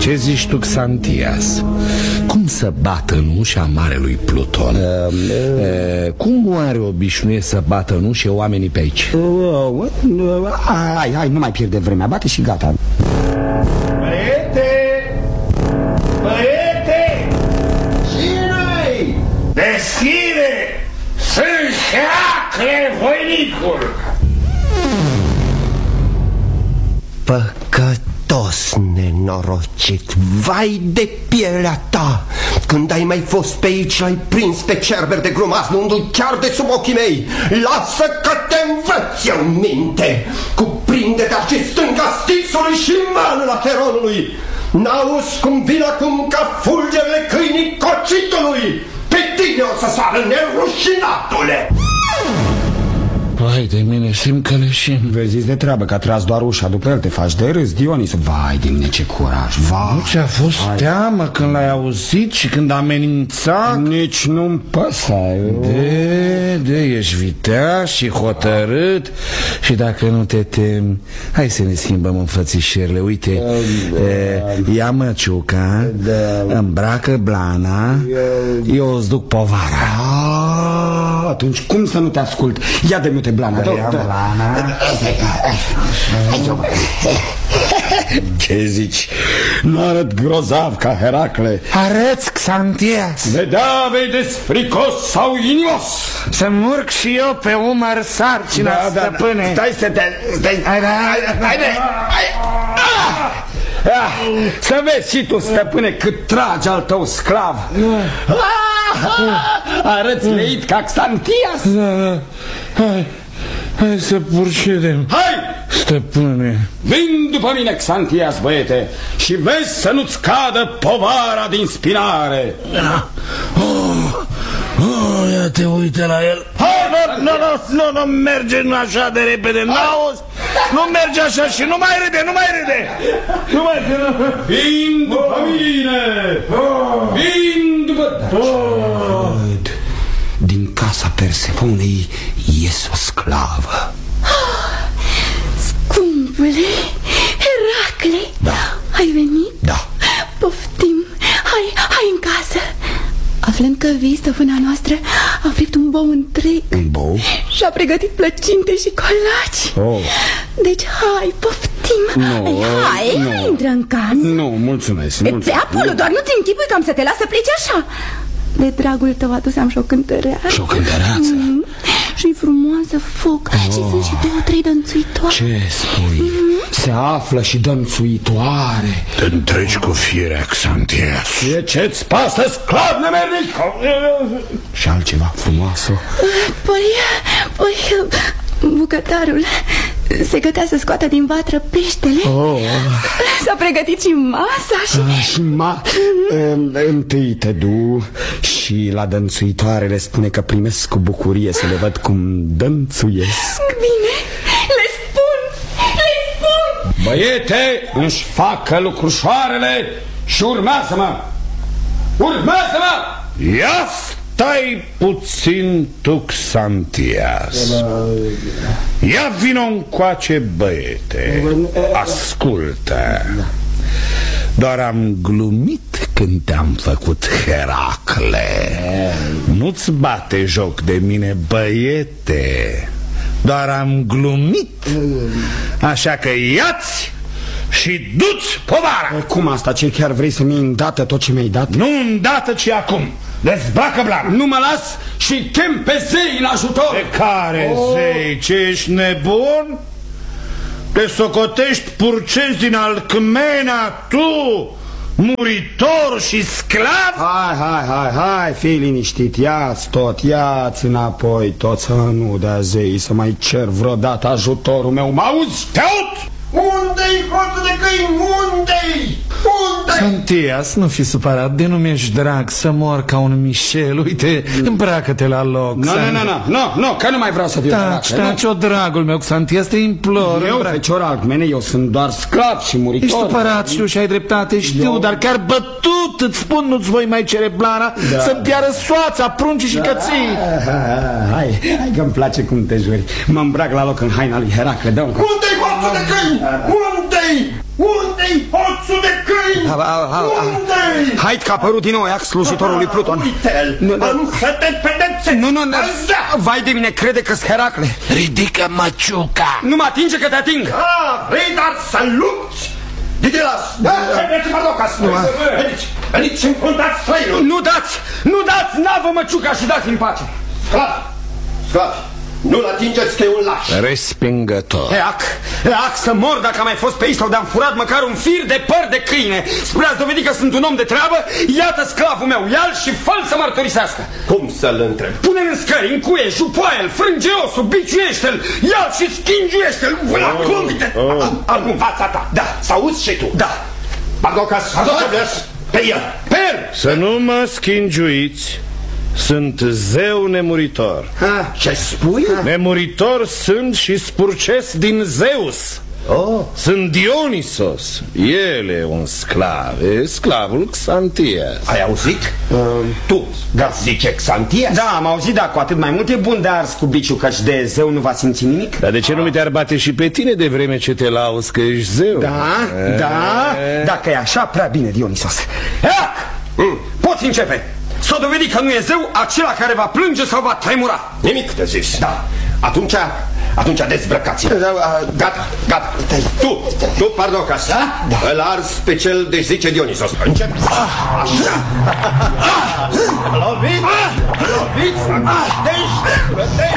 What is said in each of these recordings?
Ce zici tu, Xantias? Cum să bată în ușa marelui Pluton? Cum oare obișnuie să bată în ușe oamenii pe aici? Hai, nu mai pierde vremea, bate și gata. Băiete! Cine-i? Deschide! Sunt Heracle, voinicul! Păcătos nenorocit, vai de pielea ta! Când ai mai fost pe aici, l-ai prins pe Cerber de grumazul chiar de sub ochii mei. Lasă că te învăț eu minte. Cuprinde-te și stânga Stixului și manul Acheronului. N-auzi cum vin acum ca fulgerele câinii cocitului. Pe tine o să sară, nerușinatule! Vai de mine, simt că leșim. Verziți de treabă, că a tras doar ușa. După el te faci de râs, Dionis. Vai de mine, ce curaj, vai. Nu ți-a fost teamă când l-ai auzit și când a amenințat? Nici nu-mi păsa. Ești viteaz și hotărât. Și dacă nu te temi, hai să ne schimbăm înfățișările. Uite, ia măciuca, îmbracă blana, eu îți duc povara. Atunci cum să nu te ascult? Ia de mute blana. Ce zici? Nu arăt grozav ca Heracle? Arăți, Xantias. Vedea vei desfricos sau inimos. Să-mi urc și eu pe umăr sarcina, stăpâne. Stai să te... Să vezi și tu, stăpâne, cât tragi al tău sclav. Arăți leit ca Xantias. Hai să procedem. Hai! Stăpâne, vin după mine, Xantias, băiete, și vezi să nu-ți cadă povara din spinare. Ia te uite la el. Nu merge așa de repede. N-auzi? Nu merge așa și nu mai râde. Vin după mine. Vin după... Din casa Persefonei ies o sclavă. Scumpule Heracle, da. Ai venit? Da. Poftim, hai în casă. Aflând că vii, stăpâna noastră a fript un bou întreg. Un bou? Și-a pregătit plăcinte și colaci. Deci hai, poftim. Hai, intră în casă. Nu, mulțumesc. Pe Apollo, doar nu-ți închipui că am să te las să pleci așa. De dragul tău adusem și o cântăreață. Și o cântăreață? Și-i frumoasă foc. Și sunt și 2-3 dănțuitoare. Ce spui? Se află și dănțuitoare. Te întregi cu firea, Xantias. Ce-ți pasă, sclav nemernic? Și altceva frumoasă? Păi, bucătarul se gătea să scoată din vatră peștele. S-a pregătit și masa și... Întâi te du și la dănțuitoare le spune că primesc cu bucurie să le văd cum dănțuiesc. Bine, le spun. Băiete, își facă lucrușoarele și urmează-mă. Ia stai puțin tu, Xantias. Ia vino încoace, băiete. Ascultă. Doar am glumit când te-am făcut Heracle. Nu-ți bate joc de mine, băiete. Doar am glumit. Așa că ia-ți și du-ți povara. Cum asta? Ce, chiar vrei să-mi iei îndată tot ce mi-ai dat? Nu îndată, ci acum. Dezbracă blana. Nu mă las și chem pe zei în ajutor. Pe care zei? Ce, ești nebun? Te socotești purcezi din Alcmena, tu, muritor și sclav? Hai, fii liniștit. Ia-ți înapoi tot, să nu dea zei să mai cer vreodată ajutorul meu. Mă auzi? Te aud! Unde-i, hoțul de câini? Unde-i? Xantias, nu fi supărat, de nu mi-ești drag să mor ca un Michel. Uite, îmbracă-te la loc. Nu, că nu mai vreau să fiu Taci-o, dragul meu, Xantias, te implor. Eu, fecior Alcmene, eu sunt doar sclav și muritor. Ești supărat, știu, și ai dreptate, știu, dar chiar bătut, îți spun, nu-ți voi mai cere blana, să-mi piară soața, prunci și cății. Hai că-mi place cum te juri. Mă îmbrac la loc în haina lui Heracle. Unde-i, hoțul de câini? Unde-i hoțul de câini? Hai că a apărut din nou Eac, slujitorul lui Pluton. Uite-l, am să te pedepsesc. Nu, vai de mine, crede că-s Heracle. Ridică măciuca. Nu mă atinge că te ating. Vrei dar să lupți? Didilas! Veniți, înfruntați străinul! Nu dați navă măciuca și dați-mi pace! Sclavi, nu-l atingeți că e un laș! Respingător. Eac, să mor dacă am mai fost pe aici sau de-am furat măcar un fir de păr de câine! Spre a-ți dovedi că sunt un om de treabă, iată sclavul meu, ia-l și fă-l să mărturisească! Cum să-l întreb? Pune-l în scări, încuie, jupoaie-l, frânge osul, biciuiește-l, ia-l și schingiuiește-l! În fața ta! Da, să auzi și tu! Da! Bardocas, pe el! Să nu mă schingiuiți. Sunt zeu nemuritor. Ce spui? Nemuritor sunt și spurcesc din Zeus. Sunt Dionisos. El e un sclav. E sclavul Xantias. Ai auzit? Tu, zice Xantias? Da, am auzit, da, cu atât mai mult e bun de ars cu biciu, căci de zeu nu va simți nimic. Dar de ce nu mi te-ar bate și pe tine de vreme ce te lauzi că ești zeu? Da, dacă e așa, prea bine, Dionisos. Poți începe. S-o dovedi că nu e zeu acela care va plânge sau va tremura. Nimic de zis. Da. Atunci dezbrăcați-l. Gata. Tu, Pardocas, îl arzi pe cel de zice Dionisos. Încep. Așa. Loviți. Plătește.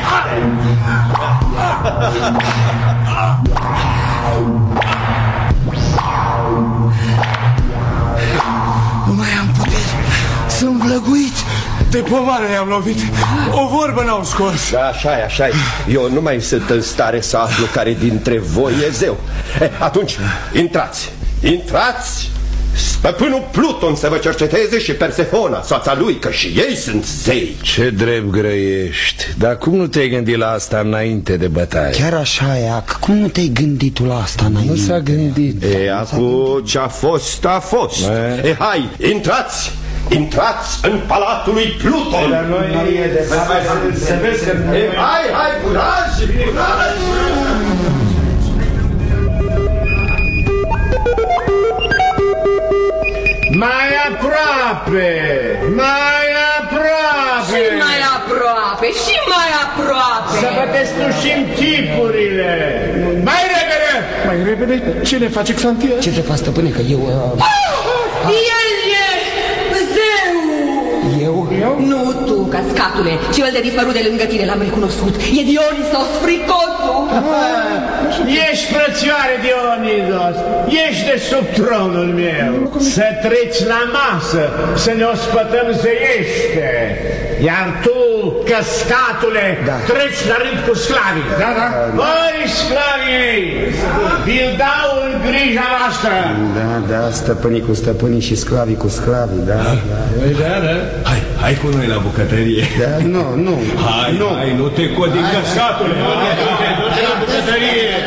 Nu mai am putere. Sunt vlăguit. De povară i-am lovit. O vorbă n-au scos. Da, așa-i. Eu nu mai sunt în stare să aflu care dintre voi e zeu. Atunci, intrați. Stăpânul Pluton să vă cerceteze și Persefona, soața lui, că și ei sunt zei. Ce drept grăiești. Dar cum nu te-ai gândit la asta înainte de bătaie? Chiar așa, Eac, cum nu te-ai gândit tu la asta înainte? Nu s-a gândit. Acum ce-a fost, a fost. Hai, intrați în palatul lui Pluton. Hai, curaj. Mai aproape! Și mai aproape! Să vă deslușim chipurile! Mai repede! Mai repede? Ce ne face Xantias? Ce te faci, stăpâne, că eu... El e zeu! Eu? Nu tu, cascatule, cel de dispărut de lângă tine l-am recunoscut. E Dionisos, fricosul! Ești frățioare, Dionisos, ești de sub tronul meu. Să treci la masă, să ne ospătăm zeiește. Iar tu, cascatule, treci la rând cu sclavii. Măi, sclavii, vi-l dau în grija noastră. Da, stăpânii cu stăpânii și sclavii cu sclavii, da. Hai cu noi la bucătărie. Nu. Hai, nu te codi, cascatule. Du-te la bucătărie.